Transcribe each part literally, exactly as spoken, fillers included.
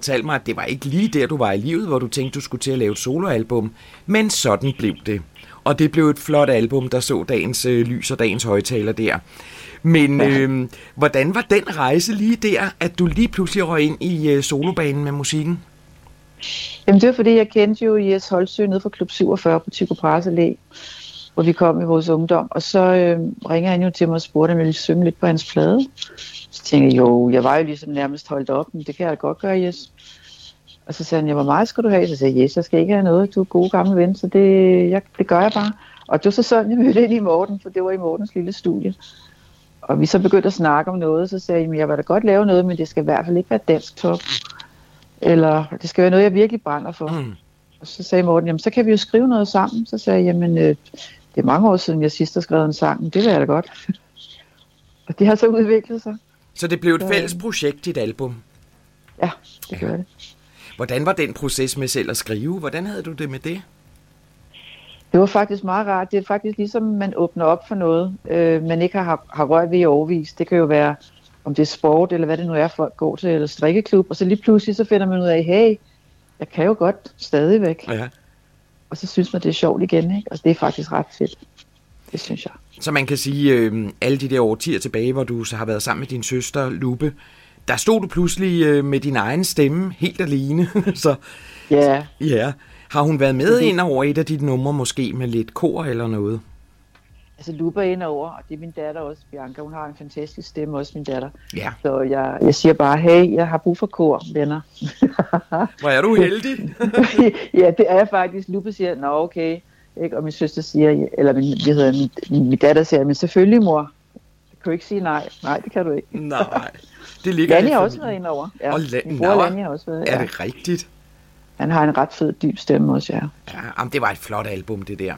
fortalt mig, at det var ikke lige der, du var i livet, hvor du tænkte, du skulle til at lave et soloalbum. Men sådan blev det. Og det blev et flot album, der så dagens øh, lys og dagens højtaler der. Men øh, hvordan var den rejse lige der, at du lige pludselig røg ind i øh, solobanen med musikken? Jamen det var fordi, jeg kendte jo Jes Holtsø nede fra Klub syvogfyrre på Tycho Brahes Allé, hvor vi kom i vores ungdom. Og så øh, ringer han jo til mig og spurgte, om jeg ville synge lidt på hans plade. Så tænkte jeg, jo, jeg var jo ligesom nærmest holdt op, men det kan jeg da godt gøre, Jes. Og så sagde han, ja, hvor meget skal du have? Så sagde jeg, yes, jeg skal ikke have noget, du er gode gamle ven, så det, jeg, det gør jeg bare. Og det var så sådan, jeg mødte ind i Morten, for det var i Mortens lille studie. Og vi så begyndte at snakke om noget, så sagde jeg, jeg vil da godt lave noget, men det skal i hvert fald ikke være dansk top. Eller det skal være noget, jeg virkelig brænder for. Mm. Og så sagde Morten, jamen så kan vi jo skrive noget sammen. Så sagde jeg, jamen øh, det er mange år siden, jeg sidst har skrevet en sang, men det vil jeg da godt. Og det har så udviklet sig. Så det blev et fælles projekt, dit album? Ja, det gør det. Hvordan var den proces med selv at skrive? Hvordan havde du det med det? Det var faktisk meget rart. Det er faktisk ligesom, man åbner op for noget, øh, man ikke har, har rørt ved i overvis. Det kan jo være, om det er sport, eller hvad det nu er, folk går til, eller strikkeklub. Og så lige pludselig, så finder man ud af, hey, jeg kan jo godt stadigvæk. Ja. Og så synes man, det er sjovt igen, ikke? Og det er faktisk ret fedt. Det synes jeg. Så man kan sige, øh, alle de der årtier tilbage, hvor du så har været sammen med din søster, Lupe, der stod du pludselig øh, med din egen stemme, helt alene. så, ja. ja. Har hun været med ind over et af dit numre, måske med lidt kor eller noget? Altså Lupe er ind over, og det er min datter også, Bianca. Hun har en fantastisk stemme, også min datter. Ja. Så jeg, jeg siger bare, hey, jeg har brug for kor, venner. Hvor er du heldig? Ja, det er jeg faktisk. Lupe siger, nå okay. Ikke? Og min søster siger, eller min, jeg hedder, min, min datter siger, men selvfølgelig mor. Jeg kan jo ikke sige nej. Nej, det kan du ikke. Nej. Det ligger Lanny har også været ind over. Ja. Og La- min bror Lanny har også været. Er ja. det rigtigt? Han har en ret fed, dyb stemme også, ja. Ja, jamen, det var et flot album, det der.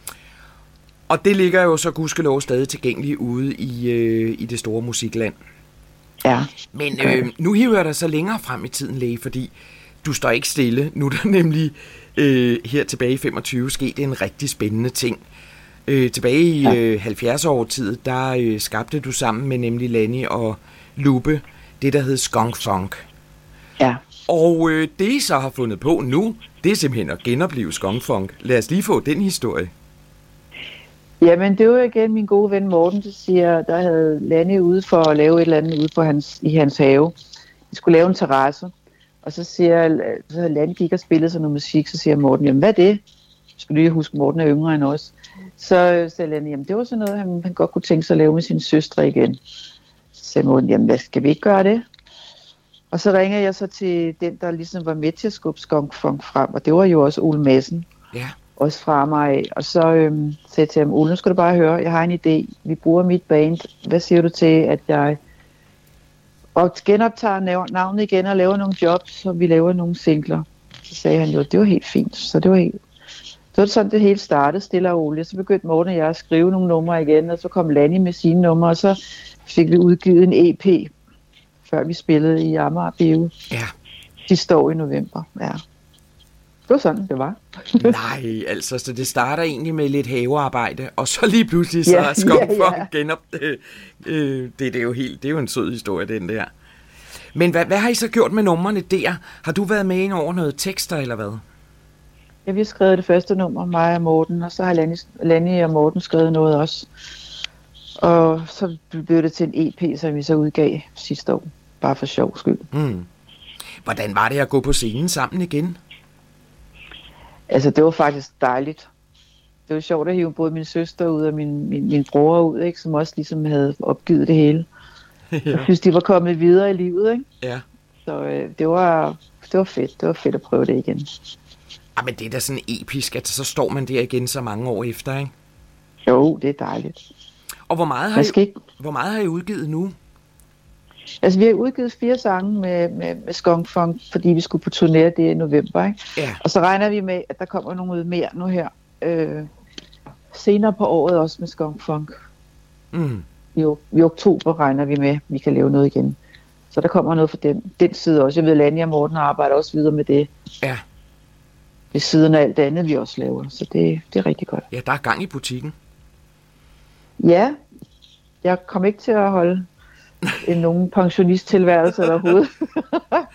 Og det ligger jo så gudskelov stadig tilgængeligt ude i, øh, i det store musikland. Ja. Men øh, nu hiver jeg dig så længere frem i tiden, Læge, fordi du står ikke stille. Nu er der nemlig øh, her tilbage i femogtyve sket en rigtig spændende ting. Øh, tilbage i øh, halvfjerds-årtiet, der øh, skabte du sammen med nemlig Lanny og Lupe det, der hed Skunk Funk. Ja. Og øh, det, I så har fundet på nu, det er simpelthen at genopleve Skunk Funk. Lad os lige få den historie. Jamen, det var igen min gode ven Morten, der siger, der havde Lanny ude for at lave et eller andet ude på hans, i hans have. De skulle lave en terrasse. Og så siger så havde Lanny gik og spillede sådan noget musik, så siger Morten, jamen hvad er det? Jeg skulle lige huske, Morten er yngre end os. Så sagde Lanny, jamen det var sådan noget, han, han godt kunne tænke sig at lave med sin søstre igen. Så sagde Morten, jamen hvad skal vi ikke gøre det? Og så ringer jeg så til den, der ligesom var med til at skubbe Skunk Funk frem, og det var jo også Ole Madsen. Ja. Også fra mig. Og så øhm, sagde jeg til ham, Ole, nu skal du bare høre, jeg har en idé. Vi bruger mit band. Hvad siger du til, at jeg og genoptager navnet igen og laver nogle jobs, og vi laver nogle singler? Så sagde han jo, det var helt fint. Så det var helt... Så var det sådan, det hele startede, stille og roligt. Så begyndte Morten og jeg at skrive nogle numre igen, og så kom Lanny med sine numre, og så fik vi udgivet en E P, før vi spillede i Amager Bio. Ja. Sidste år i november, ja. Det var sådan, det var. Nej, altså, så det starter egentlig med lidt havearbejde, og så lige pludselig så er Skunk Funk genop. Øh, øh, det, det er jo helt, det er jo en sød historie, den der. Men hvad, hvad har I så gjort med numrene der? Har du været med ind over noget tekster, eller hvad? Ja, vi har skrevet det første nummer, mig og Morten, og så har Lanny, Lanny og Morten skrevet noget også. Og så blev det til en E P, som vi så udgav sidste år, bare for sjov skyld. Mm. Hvordan var det at gå på scenen sammen igen? Altså, det var faktisk dejligt. Det var sjovt at hive både min søster ud og min, min, min bror ud, ikke, som også ligesom havde opgivet det hele. Ja. Jeg synes, de var kommet videre i livet, ikke? Ja. Så øh, det, var, det var fedt. Det var fedt at prøve det igen. Ah, men det er da sådan episk, at så står man der igen så mange år efter, ikke? Jo, det er dejligt. Og hvor meget har, I, ikke... hvor meget har I udgivet nu? Altså, vi har udgivet fire sange med, med, med Skunk Funk, fordi vi skulle på turné det i november, ikke? Ja. Og så regner vi med, at der kommer nogle mere nu her. Øh, senere på året også med Skunk Funk. Mm. I, I oktober regner vi med, at vi kan lave noget igen. Så der kommer noget fra den, den side også. Jeg ved, Lanny og Morten arbejder også videre med det. Ja. Ved siden af alt det andet, vi også laver. Så det, det er rigtig godt. Ja, der er gang i butikken. Ja. Jeg kom ikke til at holde en nogen pensionisttilværelse overhovedet.